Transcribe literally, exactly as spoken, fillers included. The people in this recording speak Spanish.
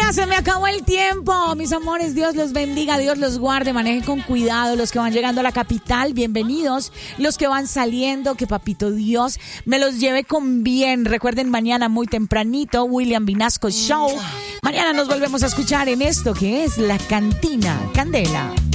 Oiga, se me acabó el tiempo. Mis amores, Dios los bendiga, Dios los guarde. Manejen con cuidado los que van llegando a la capital. Bienvenidos. Los que van saliendo, que papito Dios me los lleve con bien. Recuerden, mañana muy tempranito, William Vinasco Show. Mañana nos volvemos a escuchar en esto que es La Cantina Candela.